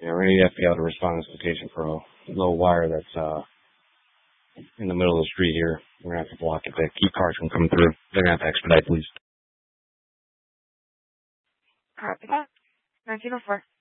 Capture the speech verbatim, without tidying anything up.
Yeah, we're gonna have to be able to respond to this location for a low wire that's uh in the middle of the street here. We're gonna have to block it to keep cars from coming through. They're gonna have to expedite, please. Copy that. nineteen oh four.